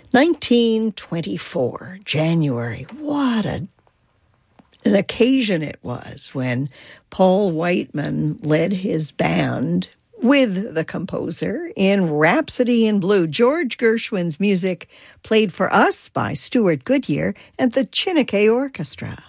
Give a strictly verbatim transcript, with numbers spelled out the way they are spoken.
nineteen twenty-four, January. What a, an occasion it was when Paul Whiteman led his band with the composer in Rhapsody in Blue. George Gershwin's music played for us by Stuart Goodyear and the Chineke Orchestra.